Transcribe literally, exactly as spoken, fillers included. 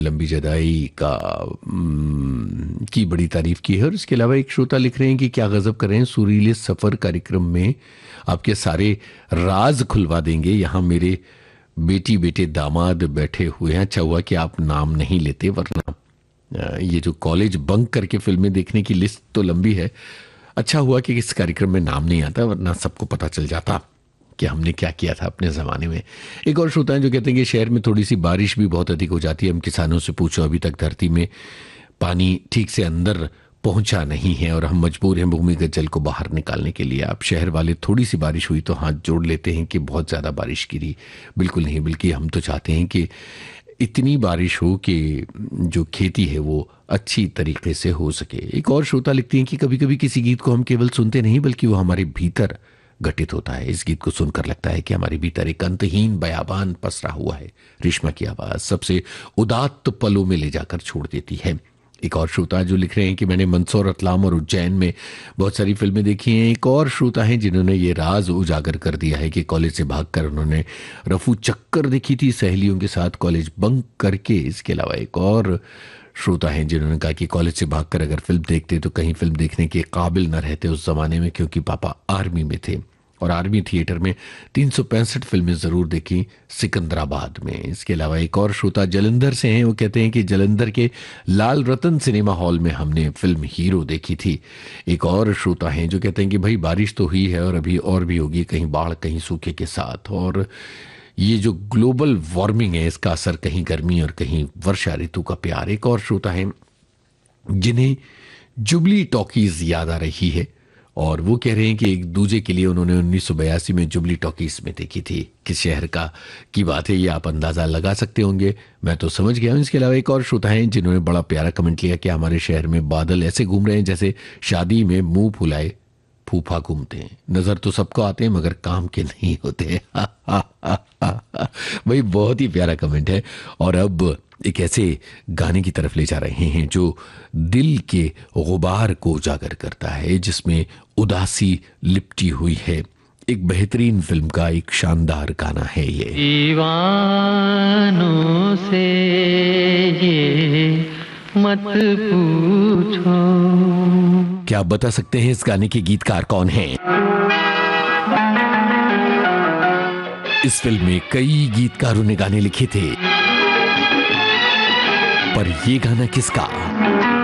लंबी जदाई का उम, की बड़ी तारीफ की है। और इसके अलावा एक श्रोता लिख रहे हैं कि क्या गजब कर रहे हैं, सुरीले सफर कार्यक्रम में आपके सारे राज खुलवा देंगे। यहाँ मेरे बेटी बेटे दामाद बैठे हुए हैं। अच्छा हुआ कि आप नाम नहीं लेते, वरना अ, ये जो कॉलेज बंक करके फिल्में देखने की लिस्ट तो लंबी है। अच्छा हुआ कि इस कार्यक्रम में नाम नहीं आता, वरना सबको पता चल जाता कि हमने क्या किया था अपने ज़माने में। एक और श्रोता हैं जो कहते हैं कि शहर में थोड़ी सी बारिश भी बहुत अधिक हो जाती है। हम किसानों से पूछो, अभी तक धरती में पानी ठीक से अंदर पहुंचा नहीं है और हम मजबूर हैं भूमिगत जल को बाहर निकालने के लिए। आप शहर वाले थोड़ी सी बारिश हुई तो हाथ जोड़ लेते हैं कि बहुत ज़्यादा बारिश गिरी। बिल्कुल नहीं, बल्कि हम तो चाहते हैं कि इतनी बारिश हो कि जो खेती है वो अच्छी तरीके से हो सके। एक और श्रोता लिखती हैं कि कभी कभी किसी गीत को हम केवल सुनते नहीं बल्कि वो हमारे भीतर घटित होता है। इस गीत को सुनकर लगता है कि हमारे भीतर एक अंतहीन बयाबान पसरा हुआ है। रेशमा की आवाज सबसे उदात्त पलों में ले जाकर छोड़ देती है। एक और श्रोता जो लिख रहे हैं कि मैंने मंदसौर, रतलाम और उज्जैन में बहुत सारी फिल्में देखी हैं। एक और श्रोता हैं जिन्होंने ये राज उजागर कर दिया है कि कॉलेज से भागकर उन्होंने रफू चक्कर देखी थी सहेलियों के साथ कॉलेज बंक करके। इसके अलावा एक और श्रोता हैं जिन्होंने कहा कि कॉलेज से भागकर अगर फिल्म देखते तो कहीं फिल्म देखने के काबिल न रहते उस जमाने में, क्योंकि पापा आर्मी में थे और आर्मी थिएटर में तीन सौ पैंसठ फिल्में जरूर देखी सिकंदराबाद में। इसके अलावा एक और श्रोता जलंधर से हैं, वो कहते हैं कि जलंधर के लाल रतन सिनेमा हॉल में हमने फिल्म हीरो देखी थी। एक और श्रोता हैं जो कहते हैं कि भाई बारिश तो हुई है और अभी और भी होगी, कहीं बाढ़ कहीं सूखे के साथ। और ये जो ग्लोबल वार्मिंग है इसका असर, कहीं गर्मी और कहीं वर्षा ऋतु का प्यार। एक और श्रोता हैं जिन्हें जुबली टॉकीज याद आ रही है और वो कह रहे हैं कि एक दूजे के लिए उन्होंने उन्नीस सौ बयासी में जुबली टॉकीज में देखी थी। किस शहर का की बात है ये आप अंदाजा लगा सकते होंगे, मैं तो समझ गया हूं। इसके अलावा एक और श्रोता हैं जिन्होंने बड़ा प्यारा कमेंट किया कि हमारे शहर में बादल ऐसे घूम रहे हैं जैसे शादी में मुंह फुलाए फूफा घूमते हैं। नजर तो सबको आते हैं मगर काम के नहीं होते। भाई बहुत ही प्यारा कमेंट है। और अब एक ऐसे गाने की तरफ ले जा रहे हैं जो दिल के गुबार को उजागर करता है, जिसमें उदासी लिपटी हुई है। एक बेहतरीन फिल्म का एक शानदार गाना है ये। दीवानों से ये मत पूछो। क्या आप बता सकते हैं इस गाने के गीतकार कौन हैं? इस फिल्म में कई गीतकारों ने गाने लिखे थे, पर ये गाना किसका?